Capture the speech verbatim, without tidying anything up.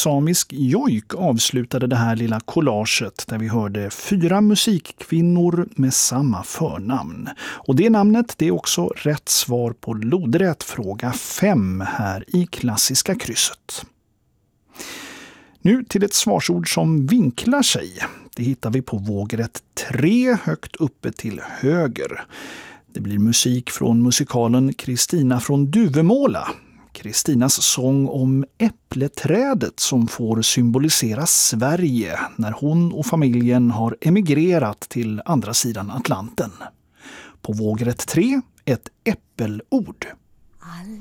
Samisk jojk avslutade det här lilla collaget där vi hörde fyra musikkvinnor med samma förnamn. Och det namnet det är också rätt svar på lodrätt fråga fem här i klassiska krysset. Nu till ett svarsord som vinklar sig. Det hittar vi på vågrätt tre högt uppe till höger. Det blir musik från musikalen Kristina från Duvemåla. Kristinas sång om äppleträdet som får symbolisera Sverige när hon och familjen har emigrerat till andra sidan Atlanten. På vågrätt tre ett äppelord.